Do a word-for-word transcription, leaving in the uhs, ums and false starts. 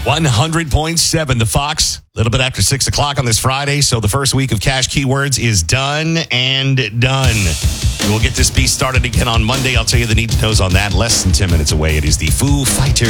one hundred point seven The Fox, a little bit after six o'clock on this Friday. So the first week of Cash Keywords is done and done. We will get this beast started again on Monday. I'll tell you the need to knows on that. Less than ten minutes away. It is the Foo Fighters.